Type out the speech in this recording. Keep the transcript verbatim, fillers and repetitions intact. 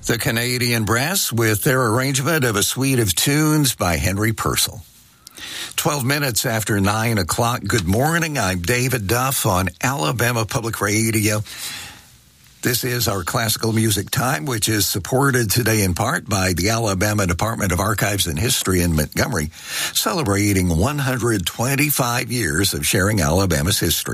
The Canadian Brass with their arrangement of a suite of tunes by Henry Purcell. Twelve minutes after nine o'clock. Good morning. I'm David Duff on Alabama Public Radio. This is our classical music time, which is supported today in part by the Alabama Department of Archives and History in Montgomery, celebrating one hundred twenty-five years of sharing Alabama's history.